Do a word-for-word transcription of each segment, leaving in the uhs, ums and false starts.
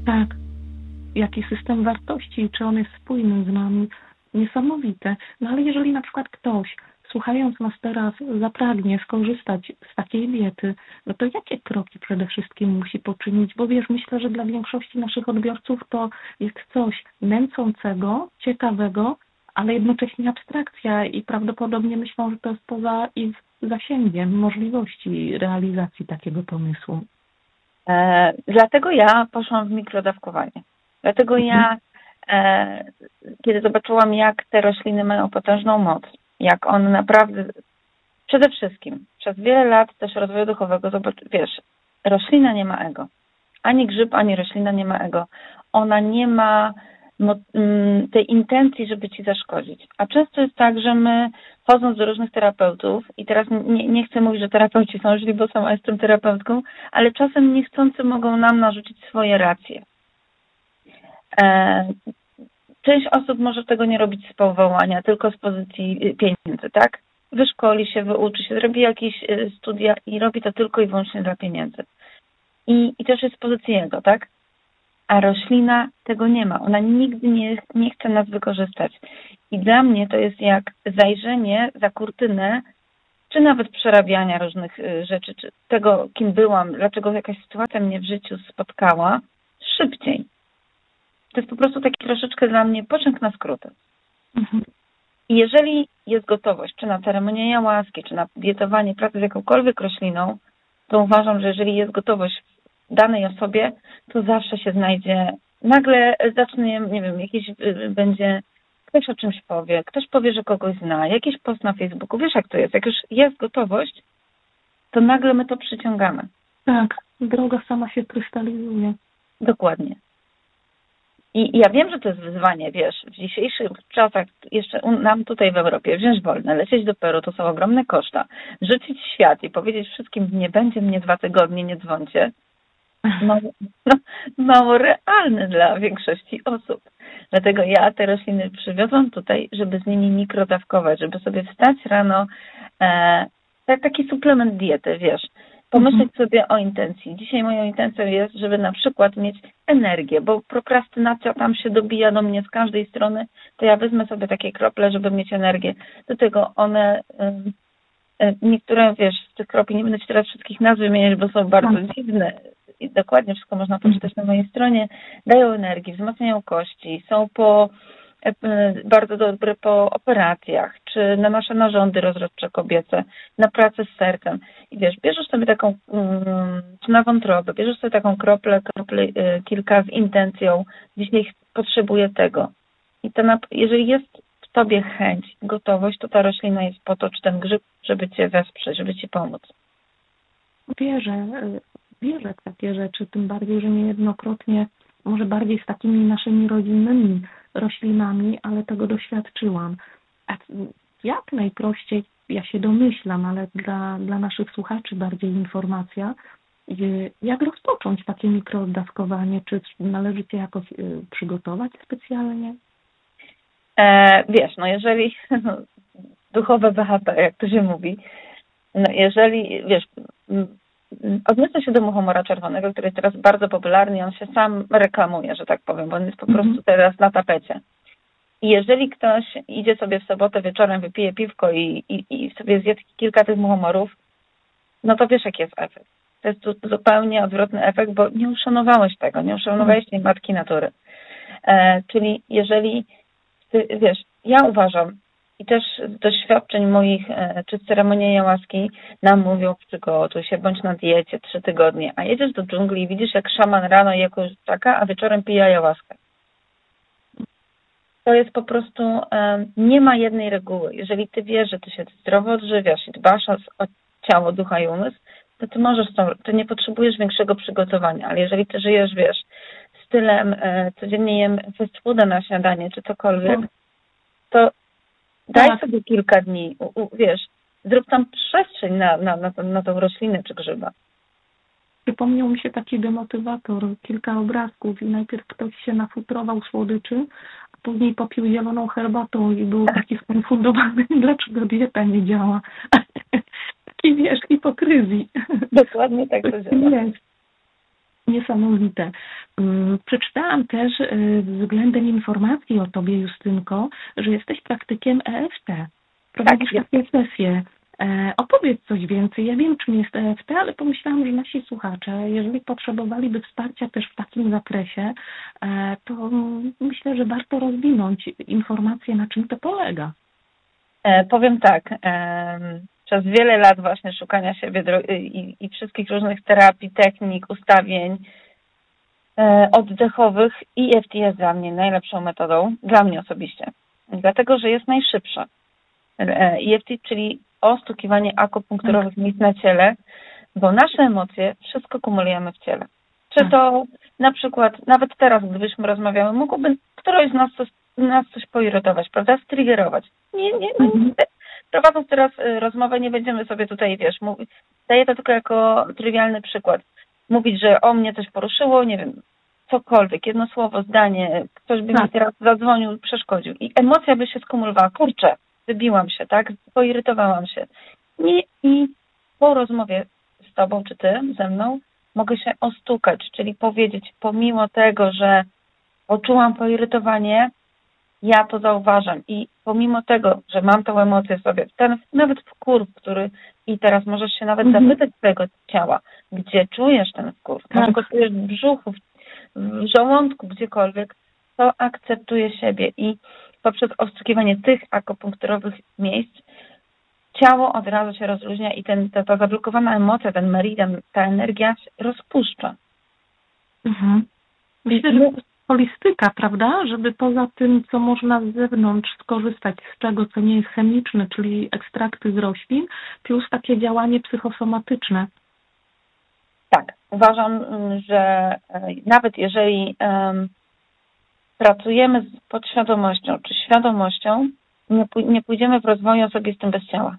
Tak. Jaki system wartości, czy on jest spójny z nami. Niesamowite. No ale jeżeli na przykład ktoś, słuchając nas teraz, zapragnie skorzystać z takiej diety, no to jakie kroki przede wszystkim musi poczynić? Bo wiesz, myślę, że dla większości naszych odbiorców to jest coś nęcącego, ciekawego, ale jednocześnie abstrakcja i prawdopodobnie myślą, że to jest poza ich zasięgiem możliwości realizacji takiego pomysłu. E, dlatego ja poszłam w mikrodawkowanie. Dlatego ja, e, kiedy zobaczyłam, jak te rośliny mają potężną moc, jak one naprawdę, przede wszystkim, przez wiele lat też rozwoju duchowego, zobacz, wiesz, roślina nie ma ego. Ani grzyb, ani roślina nie ma ego. Ona nie ma tej intencji, żeby ci zaszkodzić. A często jest tak, że my, chodząc do różnych terapeutów, i teraz nie, nie chcę mówić, że terapeuci są źli, bo sama jestem terapeutką, ale czasem niechcący mogą nam narzucić swoje racje. E, część osób może tego nie robić z powołania, tylko z pozycji pieniędzy, tak? Wyszkoli się, wyuczy się, zrobi jakieś studia i robi to tylko i wyłącznie dla pieniędzy. I, i też jest z pozycji jego, tak? A roślina tego nie ma. Ona nigdy nie, nie chce nas wykorzystać. I dla mnie to jest jak zajrzenie za kurtynę, czy nawet przerabiania różnych rzeczy, czy tego, kim byłam, dlaczego jakaś sytuacja mnie w życiu spotkała, szybciej. To jest po prostu taki troszeczkę dla mnie pociąg na skróty. Mhm. I jeżeli jest gotowość, czy na ceremonię jałaski, czy na dietowanie, pracę z jakąkolwiek rośliną, to uważam, że jeżeli jest gotowość danej osobie, to zawsze się znajdzie, nagle zacznie, nie wiem, jakiś będzie, ktoś o czymś powie, ktoś powie, że kogoś zna, jakiś post na Facebooku, wiesz jak to jest, jak już jest gotowość, to nagle my to przyciągamy. Tak, droga sama się krystalizuje. Dokładnie. I ja wiem, że to jest wyzwanie, wiesz, w dzisiejszych czasach, jeszcze nam tutaj w Europie, wziąć wolne, lecieć do Peru, to są ogromne koszta, rzucić świat i powiedzieć wszystkim, nie będzie mnie dwa tygodnie, nie dzwońcie, mało, no, mało realne dla większości osób. Dlatego ja te rośliny przywiozłam tutaj, żeby z nimi mikrodawkować, żeby sobie wstać rano, e, taki suplement diety, wiesz, pomyśleć mhm. sobie o intencji. Dzisiaj moją intencją jest, żeby na przykład mieć energię, bo prokrastynacja tam się dobija do mnie z każdej strony, to ja wezmę sobie takie krople, żeby mieć energię. Do tego one, y, y, niektóre, wiesz, z tych kropli, nie będę ci teraz wszystkich nazw wymieniać, bo są bardzo tak. dziwne. I dokładnie wszystko można poczytać na mojej stronie. Dają energię, wzmacniają kości, są po bardzo dobre po operacjach, czy na nasze narządy rozrodcze kobiece, na pracę z sercem. I wiesz, bierzesz sobie taką, czy na wątrobę, bierzesz sobie taką kroplę, kroplę kilka z intencją, dzisiaj potrzebuję tego. I to, jeżeli jest w tobie chęć, gotowość, to ta roślina jest po to, czy ten grzyb, żeby cię wesprzeć, żeby ci pomóc. Wierzę, wierzę w takie rzeczy, tym bardziej, że niejednokrotnie, może bardziej z takimi naszymi rodzinnymi roślinami, ale tego doświadczyłam. A jak najprościej, ja się domyślam, ale dla, dla naszych słuchaczy bardziej informacja, jak rozpocząć takie mikrodawkowanie? Czy należy się jakoś przygotować specjalnie? E, wiesz, no jeżeli no, duchowe B H P, jak to się mówi, no jeżeli, wiesz, odniosę się do muchomora czerwonego, który jest teraz bardzo popularny, on się sam reklamuje, że tak powiem, bo on jest po prostu mm-hmm. teraz na tapecie. I jeżeli ktoś idzie sobie w sobotę wieczorem, wypije piwko i, i, i sobie zje kilka tych muchomorów, no to wiesz, jaki jest efekt. To jest zupełnie odwrotny efekt, bo nie uszanowałeś tego, nie uszanowałeś tej matki natury. E, czyli jeżeli, ty, wiesz, ja uważam, i też z doświadczeń moich, czy z ceremonii jałaski nam mówią, przygotuj się, bądź na diecie trzy tygodnie, a jedziesz do dżungli i widzisz, jak szaman rano je taka, a wieczorem pije jałaskę. To jest po prostu, nie ma jednej reguły. Jeżeli ty wiesz, że ty się zdrowo odżywiasz i dbasz o ciało, ducha i umysł, to ty możesz, ty nie potrzebujesz większego przygotowania, ale jeżeli ty żyjesz, wiesz, stylem, codziennie jem fast fooda na śniadanie, czy cokolwiek, to daj tak. sobie kilka dni, u, u, wiesz, zrób tam przestrzeń na, na, na, na tą roślinę czy grzyba. Przypomniał mi się taki demotywator, kilka obrazków i najpierw ktoś się nafutrował słodyczy, a później popił zieloną herbatą i był taki skonfundowany, dlaczego dieta nie działa. Taki, wiesz, hipokryzji. Dokładnie tak to działa. Jest. Niesamowite. Mm, Przeczytałam też y, względem informacji o Tobie, Justynko, że jesteś praktykiem E F T. Tak, Prowadzisz jest. takie sesje. E, Opowiedz coś więcej. Ja wiem, czym jest E F T, ale pomyślałam, że nasi słuchacze, jeżeli potrzebowaliby wsparcia też w takim zakresie, e, to mm, myślę, że warto rozwinąć informację, na czym to polega. E, powiem tak, e, przez wiele lat właśnie szukania siebie dro- i, i wszystkich różnych terapii, technik, ustawień e, oddechowych, E F T jest dla mnie najlepszą metodą, dla mnie osobiście, dlatego, że jest najszybsza. E F T, czyli ostukiwanie akupunkturowych miejsc na ciele, bo nasze emocje wszystko kumulujemy w ciele. Czy to na przykład, nawet teraz, gdybyśmy rozmawiały, mógłby któryś z nas coś, nas coś poirytować, prawda? Striggerować. Nie, nie, no, Mhm. prowadząc teraz rozmowę, nie będziemy sobie tutaj, wiesz, mówić. Daję to tylko jako trywialny przykład. Mówić, że o mnie coś poruszyło, nie wiem, cokolwiek, jedno słowo, zdanie, ktoś by Tak. mi teraz zadzwonił, przeszkodził. I emocja by się skumulowała. Kurczę, wybiłam się, tak? Poirytowałam się. I, i po rozmowie z tobą, czy ty, ze mną, mogę się ostukać, czyli powiedzieć, pomimo tego, że poczułam poirytowanie, ja to zauważam i pomimo tego, że mam tą emocję sobie, ten nawet wkurw, który i teraz możesz się nawet Mhm. zapytać swojego ciała, gdzie czujesz ten wkurw, Tak. może go czujesz w brzuchu, w, w żołądku, gdziekolwiek, to akceptuje siebie i poprzez ostukiwanie tych akupunkturowych miejsc ciało od razu się rozluźnia i ten, ta, ta zablokowana emocja, ten meridian, ta energia się rozpuszcza. Mhm. Myślę, że to jest holistyka, prawda? Żeby poza tym, co można z zewnątrz skorzystać z czego, co nie jest chemiczne, czyli ekstrakty z roślin, plus takie działanie psychosomatyczne. Tak, uważam, że nawet jeżeli um, pracujemy z podświadomością czy świadomością, nie, pój- nie pójdziemy w rozwoju osobistym bez ciała.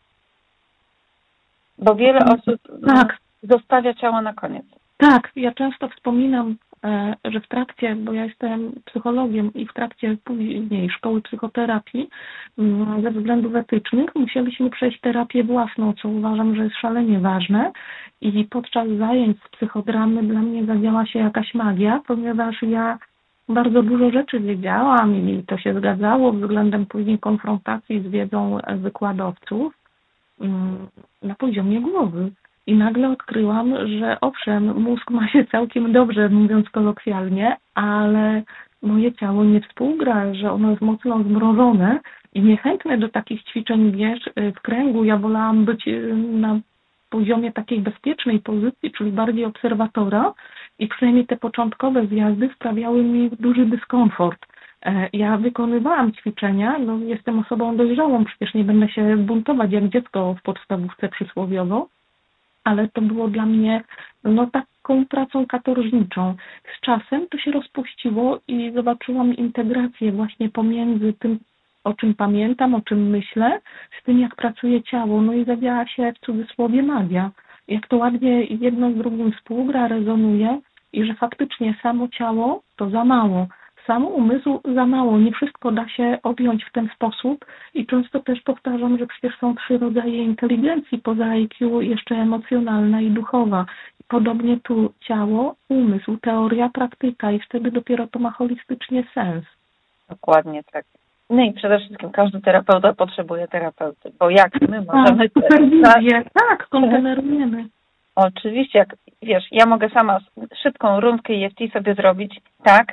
Bo wiele osób Tak. zostawia ciało na koniec. Tak, ja często wspominam, e, że w trakcie, bo ja jestem psychologiem i w trakcie później szkoły psychoterapii mm, ze względów etycznych musieliśmy przejść terapię własną, co uważam, że jest szalenie ważne i podczas zajęć z psychodramy dla mnie zadziała się jakaś magia, ponieważ ja bardzo dużo rzeczy wiedziałam i to się zgadzało względem później konfrontacji z wiedzą wykładowców mm, na poziomie głowy. I nagle odkryłam, że owszem, mózg ma się całkiem dobrze, mówiąc kolokwialnie, ale moje ciało nie współgra, że ono jest mocno zmrożone i niechętne do takich ćwiczeń, wiesz, w kręgu. Ja wolałam być na poziomie takiej bezpiecznej pozycji, czyli bardziej obserwatora i przynajmniej te początkowe zjazdy sprawiały mi duży dyskomfort. Ja wykonywałam ćwiczenia, no jestem osobą dojrzałą, przecież nie będę się buntować jak dziecko w podstawówce przysłowiowo, ale to było dla mnie no, taką pracą katorżniczą. Z czasem to się rozpuściło i zobaczyłam integrację właśnie pomiędzy tym, o czym pamiętam, o czym myślę, z tym, jak pracuje ciało. No i zadziała się w cudzysłowie magia. Jak to ładnie jedno z drugim współgra, rezonuje i że faktycznie samo ciało to za mało. Sam umysł za mało, nie wszystko da się objąć w ten sposób i często też powtarzam, że przecież są trzy rodzaje inteligencji poza I Q, jeszcze emocjonalna i duchowa. Podobnie tu ciało, umysł, teoria, praktyka i wtedy dopiero to ma holistycznie sens. Dokładnie tak. No i przede wszystkim każdy terapeuta potrzebuje terapeuty, bo jak my możemy... Tak, superwizję, tak, kontenerujemy. Oczywiście, jak wiesz, ja mogę sama szybką rundkę E F T sobie zrobić, tak,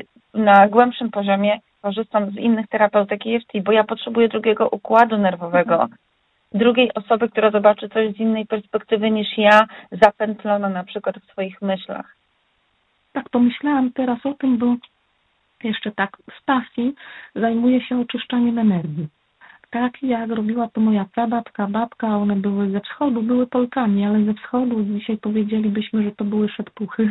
na głębszym poziomie korzystam z innych terapeutek E F T, bo ja potrzebuję drugiego układu nerwowego, mhm. drugiej osoby, która zobaczy coś z innej perspektywy niż ja, zapętlona na przykład w swoich myślach. Tak, pomyślałam teraz o tym, bo jeszcze tak z pasji zajmuję się oczyszczaniem energii. Tak jak robiła to moja prababka, babka, one były ze wschodu, były Polkami, ale ze wschodu dzisiaj powiedzielibyśmy, że to były szeptuchy.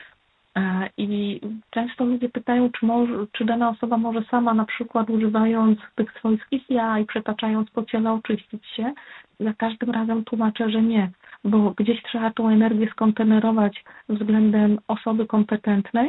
I często ludzie pytają, czy, może, czy dana osoba może sama na przykład używając tych swojskich ja i przetaczając po ciele oczyścić się. Za każdym razem tłumaczę, że nie, bo gdzieś trzeba tą energię skontenerować względem osoby kompetentnej,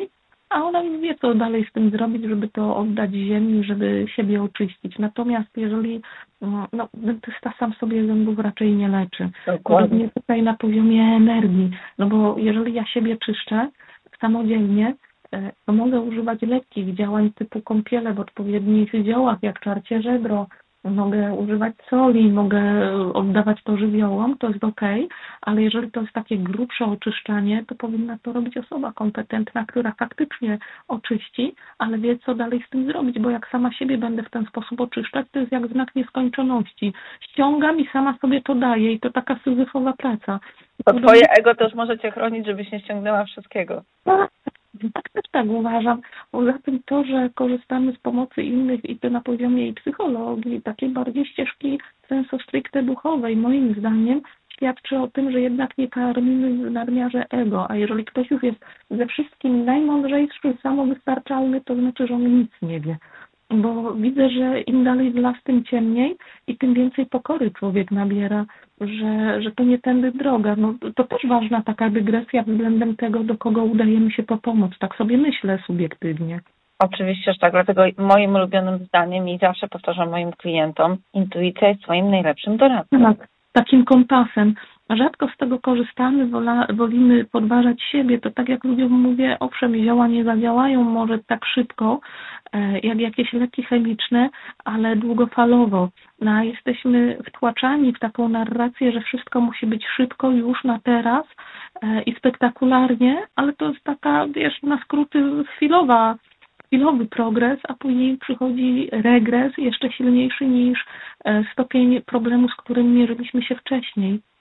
a ona już wie, co dalej z tym zrobić, żeby to oddać ziemi, żeby siebie oczyścić. Natomiast jeżeli no, dentysta sam sobie zębów raczej nie leczy. Podobnie tutaj na poziomie energii, no bo jeżeli ja siebie czyszczę samodzielnie, to mogę używać lekkich działań typu kąpiele w odpowiednich ziołach, jak czarcie żebro, mogę używać soli, mogę oddawać to żywiołom, to jest okej, ale jeżeli to jest takie grubsze oczyszczanie, to powinna to robić osoba kompetentna, która faktycznie oczyści, ale wie, co dalej z tym zrobić, bo jak sama siebie będę w ten sposób oczyszczać, to jest jak znak nieskończoności. Ściągam i sama sobie to daję i to taka syzyfowa praca. To twoje ego też może cię chronić, żebyś nie ściągnęła wszystkiego. Tak, tak też tak uważam. Poza tym to, że korzystamy z pomocy innych i to na poziomie i psychologii, takiej bardziej ścieżki sensu stricte duchowej, moim zdaniem świadczy o tym, że jednak nie karmimy w nadmiarze ego, a jeżeli ktoś już jest ze wszystkim najmądrzejszy, samowystarczalny, to znaczy, że on nic nie wie. Bo widzę, że im dalej w las, tym ciemniej i tym więcej pokory człowiek nabiera, że, że to nie tędy droga. No, to też ważna taka dygresja względem tego, do kogo udajemy się po pomoc. Tak sobie myślę subiektywnie. Oczywiście, że tak. Dlatego moim ulubionym zdaniem i zawsze powtarzam moim klientom, intuicja jest swoim najlepszym doradcą. Tak, takim kompasem. Rzadko z tego korzystamy, wola, wolimy podważać siebie. To tak jak ludziom mówię, owszem, zioła nie zadziałają może tak szybko, jak jakieś leki chemiczne, ale długofalowo. No, a jesteśmy wtłaczani w taką narrację, że wszystko musi być szybko, już na teraz i spektakularnie, ale to jest taka, wiesz, na skróty chwilowa, chwilowy progres, a później przychodzi regres jeszcze silniejszy niż stopień problemu, z którym mierzyliśmy się wcześniej.